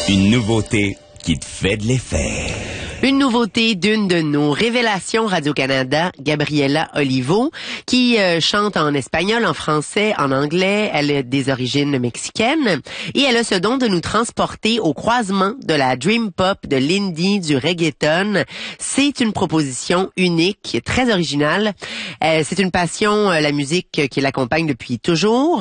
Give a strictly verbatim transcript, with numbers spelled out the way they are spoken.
Une nouveauté qui te fait de l'effet. Une nouveauté d'une de nos révélations Radio-Canada, Gabriela Olivo, qui euh, chante en espagnol, en français, en anglais. Elle a des origines mexicaines et elle a ce don de nous transporter au croisement de la dream pop, de l'indie, du reggaeton. C'est une proposition unique, très originale. Euh, c'est une passion, euh, la musique, qui l'accompagne depuis toujours.